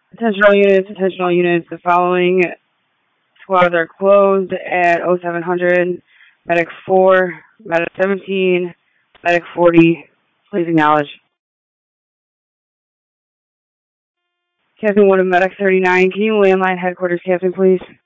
Attentional units, the following squads are closed at 0700, Medic 4, Medic 17, Medic 40. Please acknowledge. Captain 1 of Medic 39, can you landline headquarters, Captain, please?